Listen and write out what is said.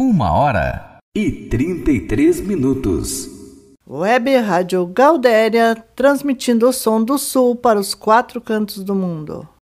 1h33. Web Rádio Gaudéria, transmitindo o som do Sul para os 4 cantos do mundo.